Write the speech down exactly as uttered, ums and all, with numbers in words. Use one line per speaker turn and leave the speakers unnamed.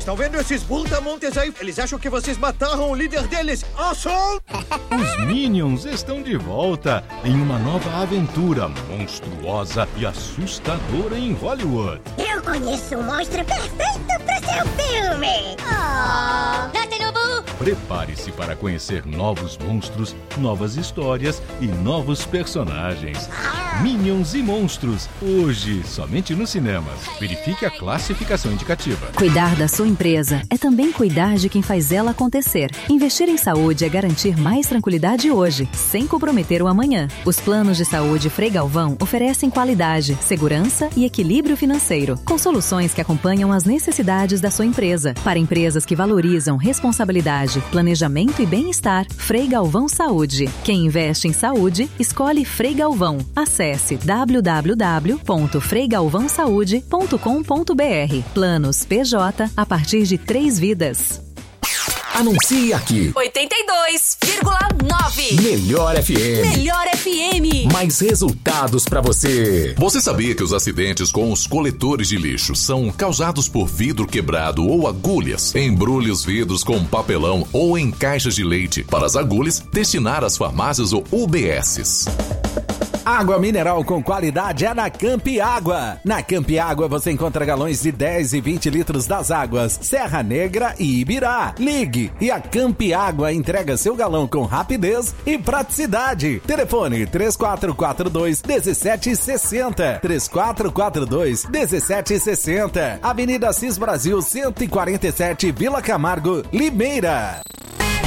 Estão vendo esses brutamontes aí? Eles acham que vocês mataram o líder deles. Awesome!
Os Minions estão de volta em uma nova aventura monstruosa e assustadora em Hollywood.
Eu conheço um monstro perfeito para seu filme.
Oh.
Prepare-se para conhecer novos monstros, novas histórias e novos personagens. Minions e Monstros, hoje somente nos cinemas. Verifique a classificação indicativa.
Cuidar da sua empresa é também cuidar de quem faz ela acontecer. Investir em saúde é garantir mais tranquilidade hoje, sem comprometer o amanhã. Os planos de saúde Frei Galvão oferecem qualidade, segurança e equilíbrio financeiro, com soluções que acompanham as necessidades da sua empresa. Para empresas que valorizam responsabilidade, planejamento e bem-estar, Frei Galvão Saúde. Quem investe em saúde, escolhe Frei Galvão. Acesse w w w ponto frei galvão saúde ponto com ponto b r. Planos P J a partir de três vidas.
Anuncie aqui.
oitenta e dois vírgula nove.
Melhor F M.
Melhor F M.
Mais resultados pra você.
Você sabia que os acidentes com os coletores de lixo são causados por vidro quebrado ou agulhas? Embrulhe os vidros com papelão ou em caixas de leite para as agulhas destinar às farmácias ou U B Ss.
Água mineral com qualidade é na Campi Água. Na Campi Água você encontra galões de dez e vinte litros das águas Serra Negra e Ibirá. Ligue e a Campi Água entrega seu galão com rapidez e praticidade. Telefone três quatro quatro dois, um sete seis zero. três quatro quatro dois, um sete seis zero. Avenida Assis Brasil cento e quarenta e sete, Vila Camargo, Limeira.